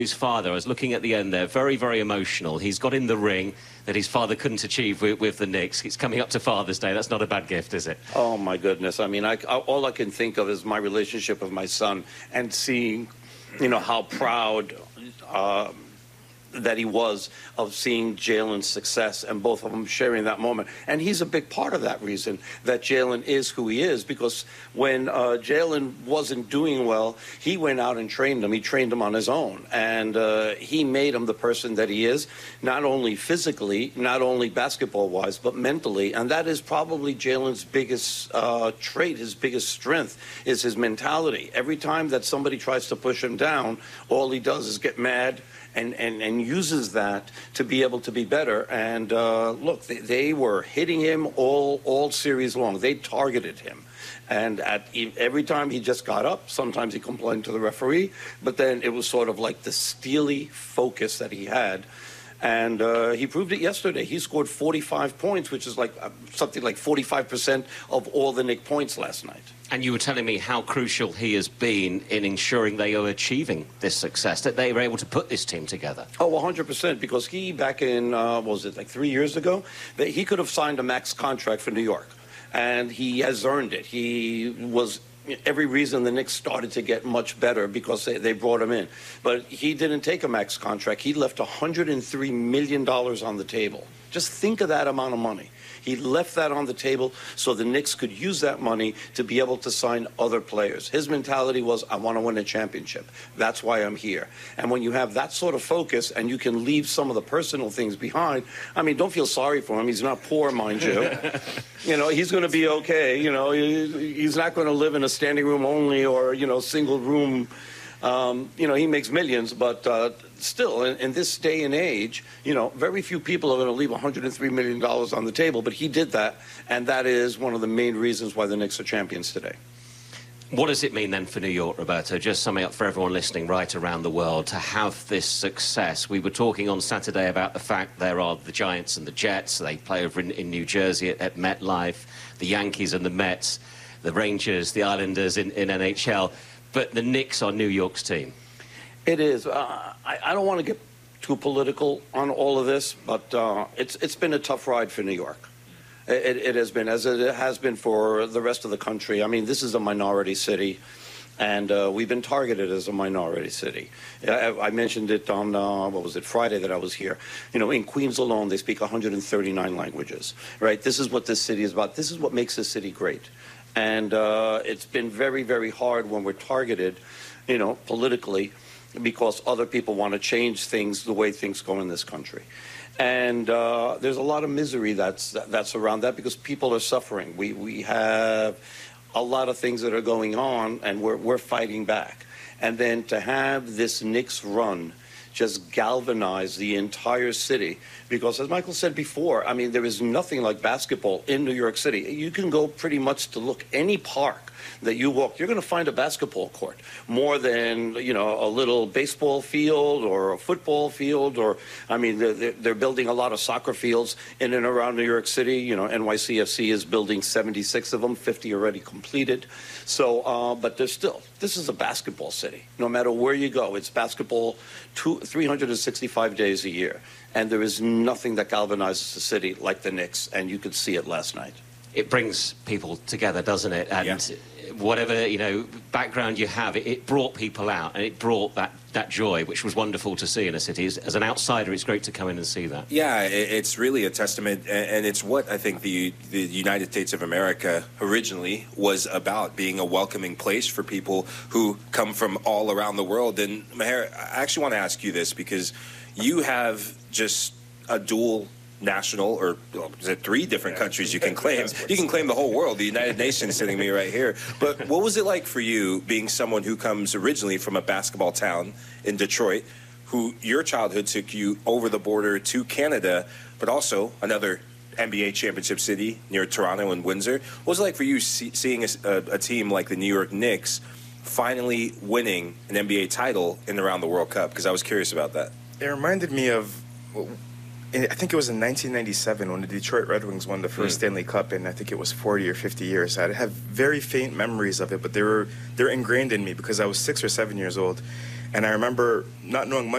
his father. I was looking at the end there, very, very emotional. He's got in the ring that his father couldn't achieve with the Knicks. It's coming up to Father's Day. That's not a bad gift, is it? Oh, my goodness. I mean, all I can think of is my relationship with my son and seeing, you know, how proud that he was of seeing Jalen's success and both of them sharing that moment. And he's a big part of that reason that Jalen is who he is, because when Jalen wasn't doing well, he went out and trained him. He trained him on his own. And he made him the person that he is, not only physically, not only basketball-wise, but mentally. And that is probably Jalen's biggest trait, his biggest strength, is his mentality. Every time that somebody tries to push him down, all he does is get mad and uses that to be able to be better. And look, they were hitting him all series long. They targeted him. And every time he just got up, sometimes he complained to the referee, but then it was sort of like the steely focus that he had. And he proved it yesterday. He scored 45 points, which is like something like 45% of all the Knicks points last night. And you were telling me how crucial he has been in ensuring they are achieving this success, that they were able to put this team together. Oh, 100%, because he, back in, what was it, like 3 years ago, that he could have signed a max contract for New York. And he has earned it. He was every reason the Knicks started to get much better because they brought him in. But he didn't take a max contract. He left $103 million on the table. Just think of that amount of money. He left that on the table so the Knicks could use that money to be able to sign other players. His mentality was, I want to win a championship. That's why I'm here. And when you have that sort of focus and you can leave some of the personal things behind, I mean, don't feel sorry for him. He's not poor, mind you. You know, he's going to be okay. You know, he's not going to live in a standing room only or, you know, single room. You know, he makes millions, but still, in this day and age, you know, very few people are going to leave $103 million on the table, but he did that, and that is one of the main reasons why the Knicks are champions today. What does it mean then for New York, Roberto, just summing up for everyone listening right around the world, to have this success? We were talking on Saturday about the fact there are the Giants and the Jets. They play over in New Jersey at MetLife, the Yankees and the Mets, the Rangers, the Islanders in NHL. But the Knicks are New York's team. It is. I don't want to get too political on all of this, but it's been a tough ride for New York. It has been, as it has been for the rest of the country. I mean, this is a minority city, and we've been targeted as a minority city. I mentioned it on, what was it, Friday that I was here. You know, in Queens alone, they speak 139 languages, right? This is what this city is about. This is what makes this city great. And it's been very, very hard when we're targeted, you know, politically, because other people want to change things the way things go in this country. And there's a lot of misery that's around that because people are suffering. We have a lot of things that are going on, and we're fighting back. And then to have this Knicks run just galvanize the entire city, because as Michael said before, I mean, there is nothing like basketball in New York City. You can go pretty much to look any park that you walk, you're going to find a basketball court more than, you know, a little baseball field or a football field, or, I mean, they're building a lot of soccer fields in and around New York City. You know, NYCFC is building 76 of them, 50 already completed. So, but there's still, this is a basketball city. No matter where you go, it's basketball 365 days a year. And there is nothing that galvanizes the city like the Knicks, and you could see it last night. It brings people together, doesn't it? And whatever, you know, background you have, it brought people out, and it brought that joy, which was wonderful to see in a city. As an outsider, it's great to come in and see that. Yeah, it's really a testament, and it's what I think the United States of America originally was about, being a welcoming place for people who come from all around the world. And Maher, I actually want to ask you this, because you have just a dual national, or is it 3 different countries you can claim? You can claim the whole world, the United Nations sitting me right here. But what was it like for you, being someone who comes originally from a basketball town in Detroit, who your childhood took you over the border to Canada, but also another NBA championship city near Toronto and Windsor? What was it like for you seeing a team like the New York Knicks finally winning an NBA title in around the World Cup? Because I was curious about that. It reminded me of, I think it was in 1997 when the Detroit Red Wings won the first Stanley Cup in, I think it was 40 or 50 years. I have very faint memories of it, but they're ingrained in me because I was 6 or 7 years old. And I remember not knowing much